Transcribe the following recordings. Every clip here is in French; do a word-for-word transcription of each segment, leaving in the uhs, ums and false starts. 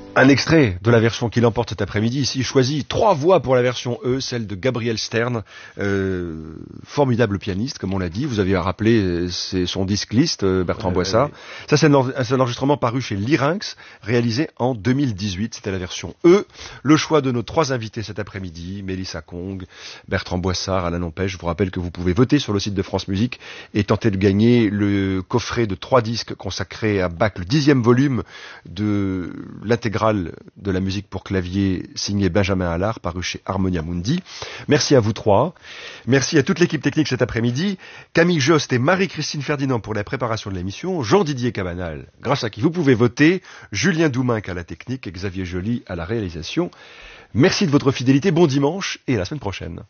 Un extrait de la version qui l'emporte cet après-midi, ici choisi, trois voix pour la version E, celle de Gabriel Stern, euh, formidable pianiste, comme on l'a dit. Vous aviez rappelé c'est son disque list, euh, Bertrand ouais, Boissard. Ouais, ouais. Ça, c'est un, un enregistrement paru chez Lyrinx, réalisé en deux mille dix-huit. C'était la version E. Le choix de nos trois invités cet après-midi, Mélissa Kong, Bertrand Boissard, Alain Empêche. Je vous rappelle que vous pouvez voter sur le site de France Musique et tenter de gagner le coffret de trois disques consacré à Bach, le dixième volume de l'intégrale de la musique pour clavier signé Benjamin Allard, paru chez Harmonia Mundi. Merci à vous trois. Merci à toute l'équipe technique cet après-midi. Camille Jost et Marie-Christine Ferdinand pour la préparation de l'émission. Jean-Didier Cabanal, grâce à qui vous pouvez voter. Julien Douminc à la technique et Xavier Joly à la réalisation. Merci de votre fidélité. Bon dimanche et à la semaine prochaine.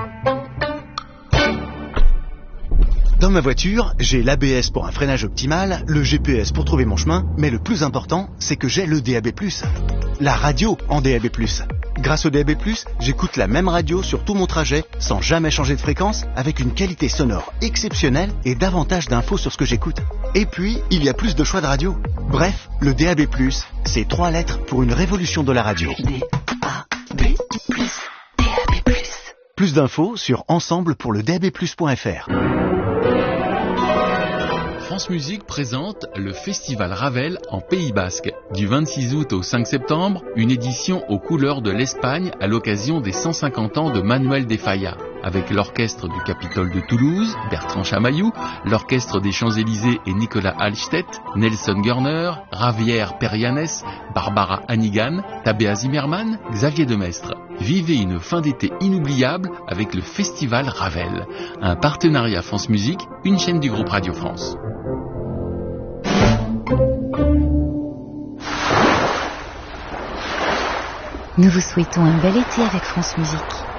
Dans ma voiture, j'ai l'A B S pour un freinage optimal, le G P S pour trouver mon chemin, mais le plus important, c'est que j'ai le D A B plus. La radio en D A B plus. Grâce au D A B plus, j'écoute la même radio sur tout mon trajet, sans jamais changer de fréquence, avec une qualité sonore exceptionnelle et davantage d'infos sur ce que j'écoute. Et puis, il y a plus de choix de radio. Bref, le D A B plus, c'est trois lettres pour une révolution de la radio. D A B plus, D A B plus. Plus d'infos sur ensemble pour le D A B plus point F R. France Musique présente le Festival Ravel en Pays Basque. Du vingt-six août au cinq septembre, une édition aux couleurs de l'Espagne à l'occasion des cent cinquante ans de Manuel de Falla. Avec l'orchestre du Capitole de Toulouse, Bertrand Chamaillou, l'orchestre des Champs-Élysées et Nicolas Hallstedt, Nelson Görner, Javier Perianes, Barbara Hannigan, Tabea Zimmermann, Xavier Demestre. Vivez une fin d'été inoubliable avec le Festival Ravel. Un partenariat France Musique, une chaîne du groupe Radio France. Nous vous souhaitons un bel été avec France Musique.